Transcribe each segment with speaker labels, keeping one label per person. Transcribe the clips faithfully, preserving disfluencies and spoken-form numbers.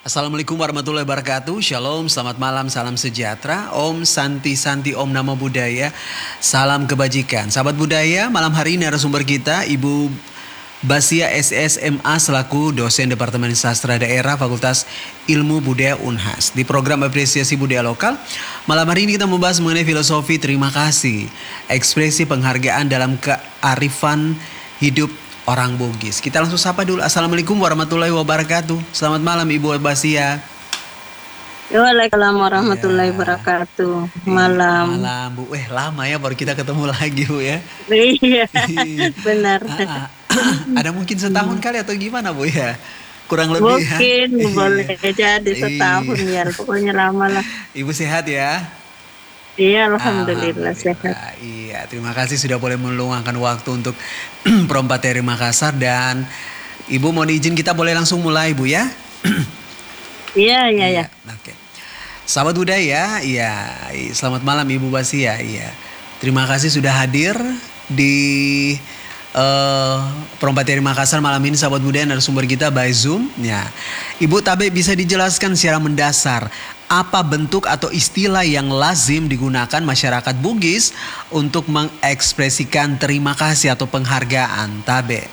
Speaker 1: Assalamualaikum warahmatullahi wabarakatuh. Shalom, selamat malam, salam sejahtera. Om Santi Santi, Om Namo Buddhaya. Salam kebajikan. Sahabat budaya, malam hari ini narasumber kita Ibu Basia S S M A selaku dosen Departemen Sastra Daerah Fakultas Ilmu Budaya Unhas. Di program apresiasi budaya lokal, malam hari ini kita membahas mengenai filosofi terima kasih, ekspresi penghargaan dalam kearifan hidup orang Bugis. Kita langsung sapa dulu. Assalamualaikum warahmatullahi wabarakatuh. Selamat malam Ibu Basia.
Speaker 2: Waalaikumsalam warahmatullahi wabarakatuh. Malam.
Speaker 1: Malam Bu. Eh lama ya baru kita ketemu lagi Bu ya.
Speaker 2: Iya benar.
Speaker 1: Ah, ah. Ada mungkin setahun kali atau gimana Bu ya? Kurang lebih
Speaker 2: mungkin
Speaker 1: ya.
Speaker 2: boleh jadi setahun ya. Pokoknya lama lah.
Speaker 1: Ibu sehat ya?
Speaker 2: Iya alhamdulillah, alhamdulillah sehat.
Speaker 1: Iya terima kasih sudah boleh meluangkan waktu untuk Prompateri Makassar. Dan Ibu mohon izin kita boleh langsung mulai Bu ya.
Speaker 2: Iya iya ya.
Speaker 1: Oke. Sahabat budaya, iya selamat malam Ibu Basia. Iya. Terima kasih sudah hadir di uh, Prompateri Makassar malam ini sahabat budaya, narasumber kita by Zoom. Ya. Ibu Tabe bisa dijelaskan secara mendasar apa bentuk atau istilah yang lazim digunakan masyarakat Bugis untuk mengekspresikan terima kasih atau penghargaan, Tabe?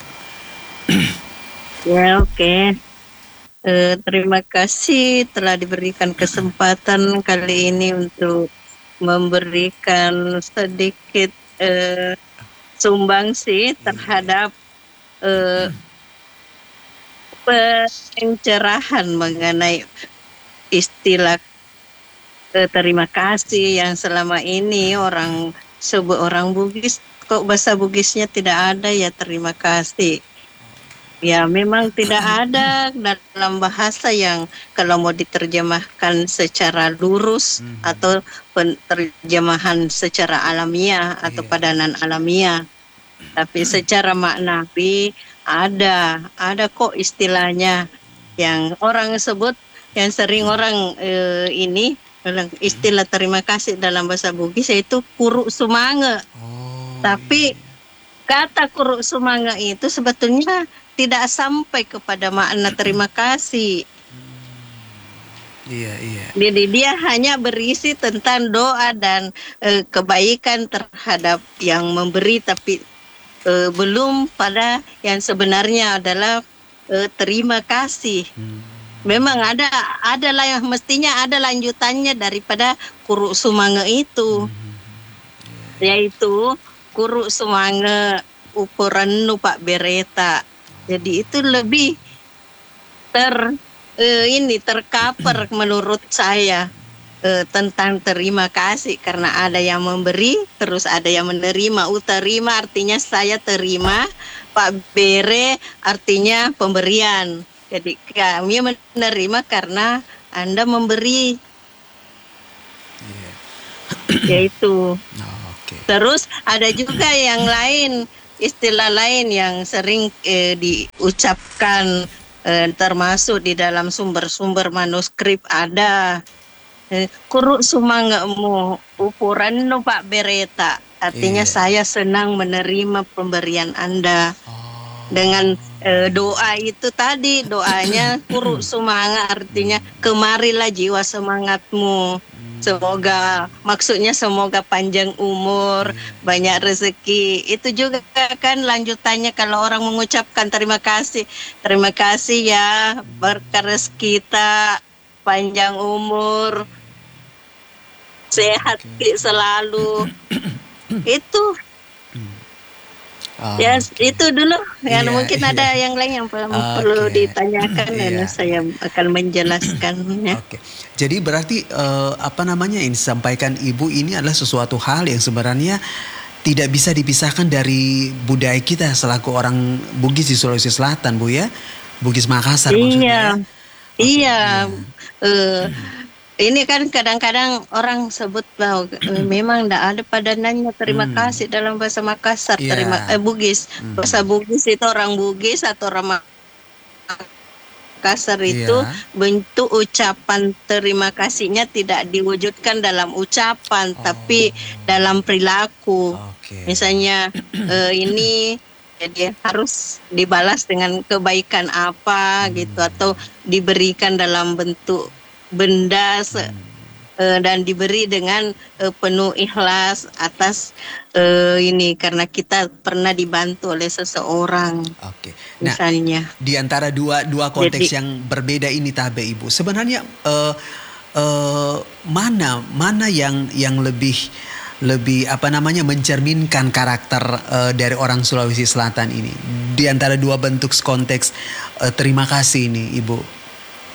Speaker 2: Ya oke. Okay. Eh, terima kasih telah diberikan kesempatan kali ini untuk memberikan sedikit eh, sumbangsi terhadap eh, pencerahan mengenai istilah eh, terima kasih yang selama ini orang sebut orang Bugis, kok bahasa Bugisnya tidak ada ya terima kasih. Ya memang tidak ada dalam bahasa yang kalau mau diterjemahkan secara lurus mm-hmm. atau penerjemahan secara alamiah atau yeah. padanan alamiah. Tapi mm-hmm. secara maknawi ada, ada kok istilahnya yang orang sebut, yang sering orang eh, ini istilah terima kasih dalam bahasa Bugis yaitu kuruk sumange. Oh, Tapi iya. kata kuruk sumange itu sebetulnya tidak sampai kepada makna terima kasih.
Speaker 1: Hmm. Iya, iya.
Speaker 2: Jadi dia hanya berisi tentang doa dan e, kebaikan terhadap yang memberi, tapi e, belum pada yang sebenarnya adalah e, terima kasih. Hmm. Memang ada adalah yang mestinya ada lanjutannya daripada kuruk sumange itu. Hmm. Yeah. Yaitu kuruk sumange ukuran nupak bereta. Jadi itu lebih ter uh, ini tercover menurut saya uh, tentang terima kasih, karena ada yang memberi terus ada yang menerima. Uterima artinya saya terima, Pak Bere artinya pemberian. Jadi kami menerima karena Anda memberi. Yeah. Yaitu. Oh, okay. Terus ada juga yang lain. Istilah lain yang sering eh, diucapkan eh, termasuk di dalam sumber-sumber manuskrip ada eh, kuruk sumangemu ukuran no Pak Bereta, artinya yeah. saya senang menerima pemberian Anda. Oh. Dengan eh, doa itu tadi, doanya kuruk sumanga artinya kemarilah jiwa semangatmu. Semoga, maksudnya semoga panjang umur, hmm. banyak rezeki. Itu juga kan lanjutannya kalau orang mengucapkan terima kasih. Terima kasih ya, berkah rezeki kita, panjang umur, sehat okay. selalu. Itu. Oh, ya okay. itu dulu ya, yeah, mungkin yeah. ada yang lain yang perlu, okay. perlu ditanyakan dan yeah. saya akan menjelaskannya.
Speaker 1: Oke, okay. Jadi berarti uh, apa namanya yang disampaikan Ibu ini adalah sesuatu hal yang sebenarnya tidak bisa dipisahkan dari budaya kita selaku orang Bugis di Sulawesi Selatan Bu ya, Bugis Makassar
Speaker 2: iya.
Speaker 1: maksudnya.
Speaker 2: Okay. Iya, uh, ini kan kadang-kadang orang sebut bahwa uh, memang tidak ada padanannya terima hmm. kasih dalam bahasa Makassar, yeah. terima eh, Bugis. Hmm. Bahasa Bugis itu orang Bugis atau orang Makassar itu yeah. bentuk ucapan terima kasihnya tidak diwujudkan dalam ucapan, oh. tapi dalam perilaku. Okay. Misalnya uh, ini Jadi harus dibalas dengan kebaikan apa gitu, atau diberikan dalam bentuk benda se- eh, dan diberi dengan eh, penuh ikhlas atas eh, ini karena kita pernah dibantu oleh seseorang
Speaker 1: Oke. Nah,
Speaker 2: misalnya.
Speaker 1: di antara dua dua konteks
Speaker 2: Jadi
Speaker 1: yang berbeda ini Tabe Ibu, sebenarnya eh, eh, mana mana yang yang lebih lebih apa namanya mencerminkan karakter eh, dari orang Sulawesi Selatan ini di antara dua bentuk konteks eh, terima kasih ini Ibu.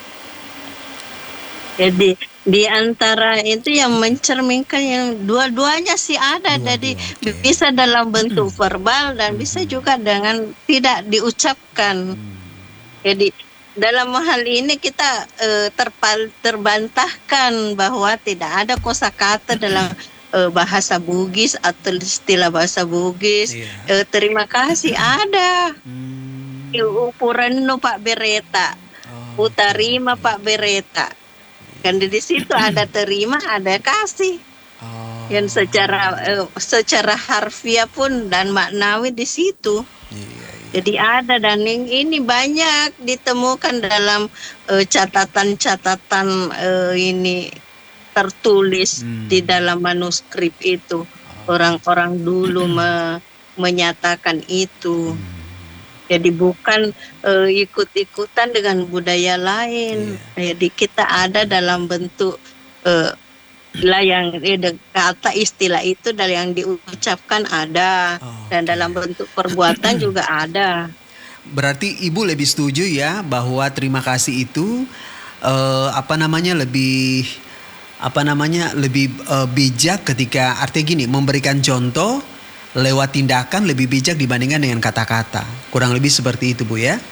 Speaker 2: Jadi di antara itu yang mencerminkan yang dua-duanya sih ada. Jadi
Speaker 1: Dua-dua, oke.
Speaker 2: bisa dalam bentuk verbal dan bisa juga dengan tidak diucapkan. Jadi dalam hal ini kita eh, terpal, terbantahkan bahwa tidak ada kosakata dalam eh, bahasa Bugis atau istilah bahasa Bugis.
Speaker 1: Iya.
Speaker 2: Eh, terima kasih ada.
Speaker 1: Hmm.
Speaker 2: Ukuran no Pak Bereta,
Speaker 1: Oh,
Speaker 2: utarima
Speaker 1: oke,
Speaker 2: Pak
Speaker 1: oke.
Speaker 2: Bereta. Kan di situ ada terima, ada kasih.
Speaker 1: Oh,
Speaker 2: Yang secara eh, secara harfiah pun dan maknawi di situ.
Speaker 1: iya, iya.
Speaker 2: Jadi ada, dan yang ini banyak ditemukan dalam eh, catatan-catatan eh, ini tertulis
Speaker 1: Hmm.
Speaker 2: di dalam manuskrip itu. Orang-orang dulu me- menyatakan itu. Jadi bukan eh, ikut-ikutan dengan budaya lain. Jadi kita ada dalam bentuk eh, lah yang eh, de- kata istilah itu dari yang diucapkan ada, dan
Speaker 1: Oke.
Speaker 2: dalam bentuk perbuatan juga ada.
Speaker 1: Berarti Ibu lebih setuju ya bahwa terima kasih itu eh, apa namanya lebih apa namanya lebih eh, bijak ketika artinya gini memberikan contoh lewat tindakan lebih bijak dibandingkan dengan kata-kata. Kurang lebih seperti itu Bu ya.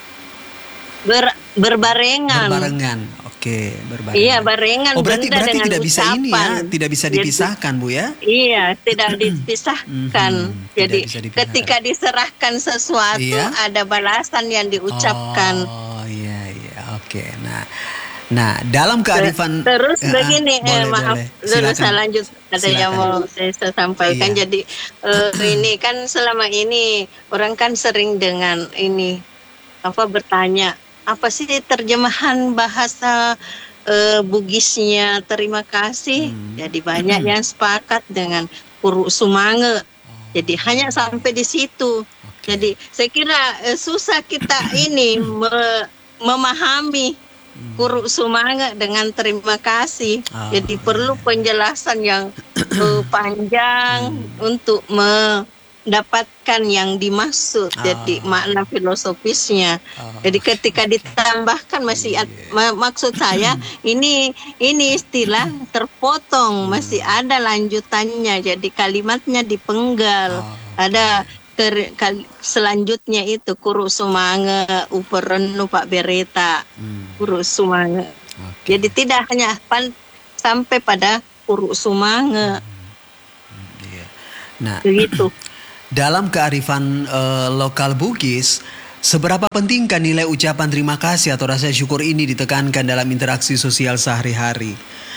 Speaker 2: Ber, berbarengan.
Speaker 1: Berbarengan. Oke, berbarengan.
Speaker 2: Iya, barengan.
Speaker 1: Oh berarti
Speaker 2: benda
Speaker 1: berarti
Speaker 2: dengan
Speaker 1: tidak bisa ini ya,
Speaker 2: ucapan.
Speaker 1: tidak bisa
Speaker 2: Jadi,
Speaker 1: dipisahkan Bu ya.
Speaker 2: iya, tidak dipisahkan.
Speaker 1: Mhm, tidak
Speaker 2: Jadi
Speaker 1: bisa dipisahkan.
Speaker 2: ketika diserahkan sesuatu
Speaker 1: Iya.
Speaker 2: ada balasan yang diucapkan.
Speaker 1: Oh iya iya oke. Nah nah dalam kearifan
Speaker 2: Terus
Speaker 1: eh, ah,
Speaker 2: begini, eh,
Speaker 1: boleh
Speaker 2: maaf,
Speaker 1: boleh
Speaker 2: dulu
Speaker 1: silakan.
Speaker 2: saya lanjut. Ada yang
Speaker 1: Silakan.
Speaker 2: mau saya sampaikan.
Speaker 1: Iya.
Speaker 2: Jadi eh, ini kan selama ini orang kan sering dengan ini apa bertanya apa sih terjemahan bahasa eh, Bugisnya terima kasih.
Speaker 1: Hmm.
Speaker 2: Jadi banyak yang sepakat dengan Puruk Sumange. Jadi hanya sampai di situ.
Speaker 1: Oke.
Speaker 2: Jadi saya kira eh, susah kita ini me- memahami Puruk Sumange dengan terima kasih.
Speaker 1: Oh,
Speaker 2: Jadi perlu penjelasan yang eh, panjang untuk mendapatkan yang dimaksud. Jadi
Speaker 1: Oh.
Speaker 2: makna filosofisnya.
Speaker 1: Oh,
Speaker 2: Jadi ketika ditambahkan masih ad- ma- maksud saya ini ini istilah terpotong, masih ada lanjutannya. Jadi kalimatnya dipenggal.
Speaker 1: Oh,
Speaker 2: Ada ter, kal- selanjutnya itu Kuruk Sumange Uperenu Pak Bereta.
Speaker 1: Hmm,
Speaker 2: Kuruk Sumange.
Speaker 1: oke.
Speaker 2: Jadi tidak hanya pan, sampai pada Kuruk Sumange
Speaker 1: Iya. Nah
Speaker 2: begitu.
Speaker 1: dalam kearifan eh, lokal Bugis, seberapa pentingkah nilai ucapan terima kasih atau rasa syukur ini ditekankan dalam interaksi sosial sehari-hari?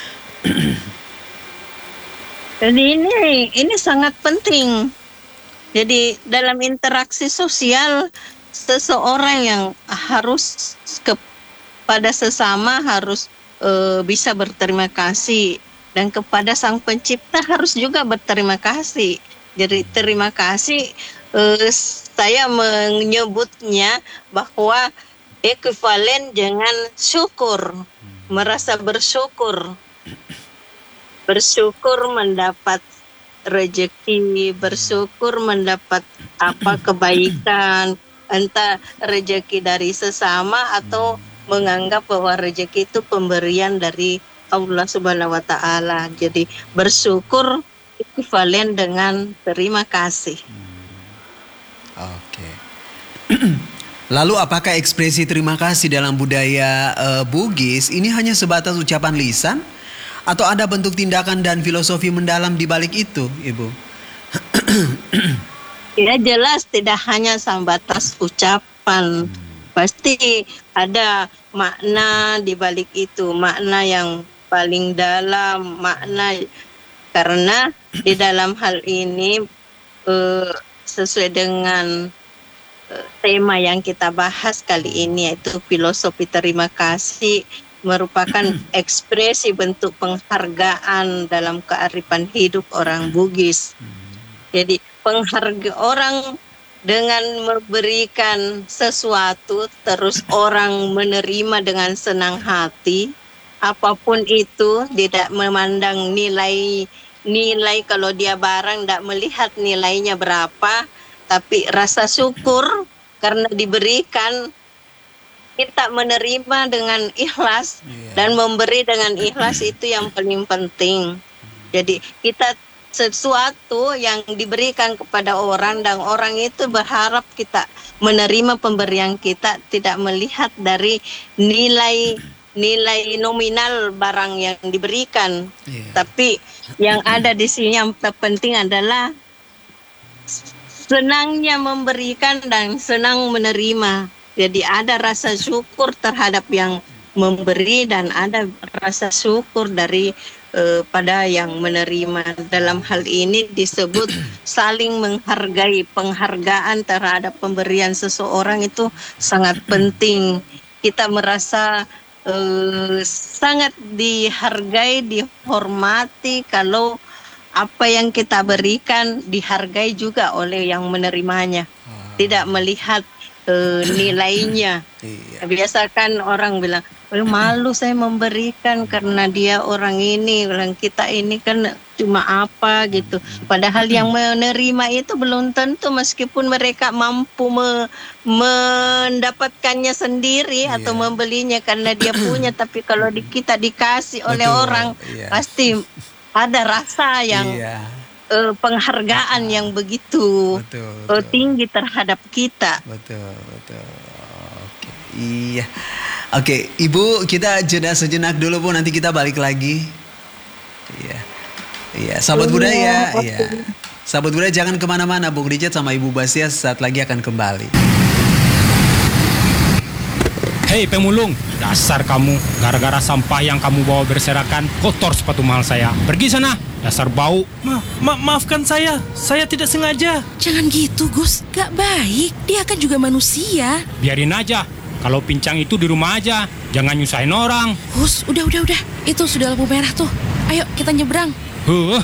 Speaker 2: Jadi ini ini sangat penting. Jadi dalam interaksi sosial seseorang yang harus kepada sesama harus eh, bisa berterima kasih, dan kepada Sang Pencipta harus juga berterima kasih. Jadi terima kasih eh, saya menyebutnya bahwa ekuivalen dengan syukur, merasa bersyukur. Bersyukur mendapat rezeki, bersyukur mendapat apa kebaikan, entah rezeki dari sesama atau menganggap bahwa rezeki itu pemberian dari Allah Subhanahu wa taala. Jadi bersyukur ekuivalen dengan terima kasih.
Speaker 1: Oke. Lalu apakah ekspresi terima kasih dalam budaya eh, Bugis ini hanya sebatas ucapan lisan atau ada bentuk tindakan dan filosofi mendalam di balik itu, Ibu?
Speaker 2: Ya jelas tidak hanya sebatas ucapan, pasti ada makna di balik itu, makna yang paling dalam, makna karena di dalam hal ini eh, sesuai dengan eh, tema yang kita bahas kali ini, yaitu filosofi terima kasih merupakan ekspresi bentuk penghargaan dalam kearifan hidup orang Bugis. Jadi pengharga orang dengan memberikan sesuatu, terus orang menerima dengan senang hati, apapun itu, tidak memandang nilai nilai kalau dia barang, tidak melihat nilainya berapa, tapi rasa syukur karena diberikan. Kita menerima dengan ikhlas
Speaker 1: Iya.
Speaker 2: dan memberi dengan ikhlas, itu yang paling penting. Jadi kita sesuatu yang diberikan kepada orang dan orang itu berharap kita menerima pemberian kita, tidak melihat dari nilai nilai nominal barang yang diberikan.
Speaker 1: Iya.
Speaker 2: Tapi yang ada di sini yang terpenting adalah senangnya memberikan dan senang menerima. Jadi ada rasa syukur terhadap yang memberi dan ada rasa syukur dari eh, pada yang menerima. Dalam hal ini disebut saling menghargai. Penghargaan terhadap pemberian seseorang itu sangat penting. Kita merasa eh, sangat dihargai, dihormati kalau apa yang kita berikan dihargai juga oleh yang menerimanya. Tidak melihat Uh, nilainya.
Speaker 1: Iya.
Speaker 2: Biasakan orang bilang, oh, malu saya memberikan karena dia orang ini, orang kita ini kan cuma apa gitu. Padahal yang menerima itu belum tentu, meskipun mereka mampu me- mendapatkannya sendiri
Speaker 1: Iya.
Speaker 2: atau membelinya karena dia punya. Tapi kalau di, kita dikasih oleh
Speaker 1: Betul,
Speaker 2: orang,
Speaker 1: iya.
Speaker 2: pasti ada rasa yang
Speaker 1: Iya.
Speaker 2: uh, penghargaan yang begitu
Speaker 1: Betul,
Speaker 2: uh,
Speaker 1: betul.
Speaker 2: tinggi terhadap kita.
Speaker 1: Betul, betul. Oke. Iya. Oke, Ibu, kita jeda sejenak dulu, Bu. Nanti kita balik lagi. Iya. Iya, sahabat
Speaker 2: Iya,
Speaker 1: budaya.
Speaker 2: oke.
Speaker 1: Iya. Sahabat budaya jangan kemana-mana. Bung Richard sama Ibu Basia saat lagi akan kembali.
Speaker 3: Hei pemulung, dasar kamu. Gara-gara sampah yang kamu bawa berserakan, kotor sepatu mahal saya. Pergi sana, dasar bau.
Speaker 4: Ma, ma- maafkan saya, saya tidak sengaja.
Speaker 5: Jangan gitu, Gus. Gak baik. Dia kan juga manusia.
Speaker 3: Biarin aja. Kalau pincang itu di rumah aja. Jangan nyusahin orang.
Speaker 5: Gus, udah, udah, udah. Itu sudah lampu merah tuh. Ayo, kita nyebrang.
Speaker 3: Huh.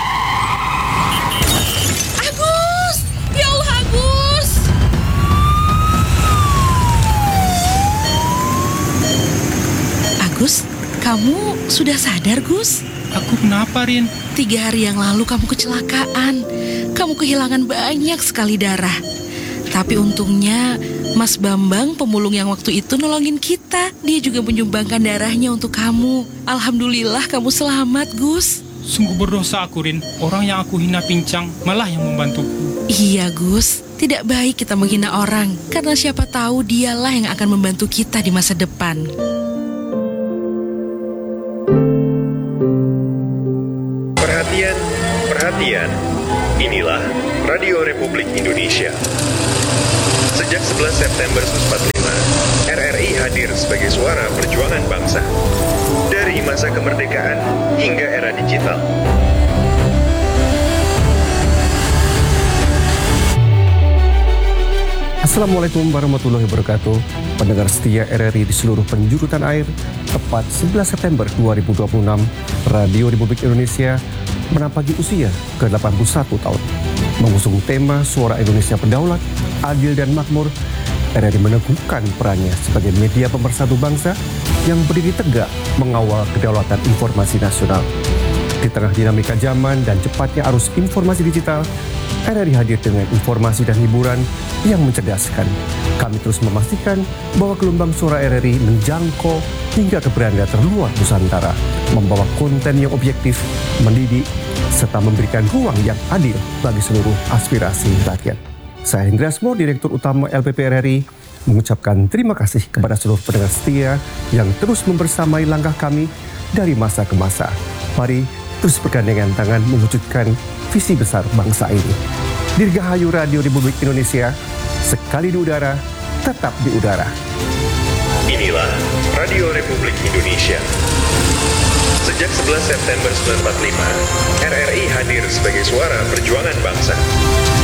Speaker 5: Agus! Ya Allah, Agus! Agus, kamu sudah sadar, Gus?
Speaker 3: Aku kenapa, Rin?
Speaker 5: Tiga hari yang lalu kamu kecelakaan. Kamu kehilangan banyak sekali darah. Tapi untungnya Mas Bambang, pemulung yang waktu itu nolongin kita. Dia juga menyumbangkan darahnya untuk kamu. Alhamdulillah kamu selamat, Gus.
Speaker 3: Sungguh berdosa aku, Rin. Orang yang aku hina pincang malah yang membantuku.
Speaker 5: Iya, Gus. Tidak baik kita menghina orang, karena siapa tahu dialah yang akan membantu kita di masa depan.
Speaker 6: Perhatian, perhatian. Inilah Radio Republik Indonesia. Sejak sebelas September seribu sembilan ratus empat puluh lima, R R I hadir sebagai suara perjuangan bangsa. Dari masa kemerdekaan hingga era digital.
Speaker 7: Assalamualaikum warahmatullahi wabarakatuh. Pendengar setia R R I di seluruh penjuru tanah air, tepat sebelas September dua ribu dua puluh enam, Radio Republik Indonesia menampaki usia ke delapan puluh satu tahun. Mengusung tema Suara Indonesia Berdaulat, Adil dan Makmur, R R I meneguhkan perannya sebagai media pemersatu bangsa yang berdiri tegak mengawal kedaulatan informasi nasional. Di tengah dinamika zaman dan cepatnya arus informasi digital, R R I hadir dengan informasi dan hiburan yang mencerdaskan. Kami terus memastikan bahwa gelombang suara R R I menjangkau hingga ke beranda terluar Nusantara, membawa konten yang objektif, mendidik, serta memberikan ruang yang adil bagi seluruh aspirasi rakyat. Saya Hendra Asmo, Direktur Utama L P P R R I, mengucapkan terima kasih kepada seluruh pendengar setia yang terus membersamai langkah kami dari masa ke masa. Mari terus bergandengan tangan mewujudkan visi besar bangsa ini. Dirgahayu Radio Republik Indonesia, sekali di udara, tetap di udara.
Speaker 6: Inilah Radio Republik Indonesia. Sejak sebelas September seribu sembilan ratus empat puluh lima, R R I hadir sebagai suara perjuangan bangsa.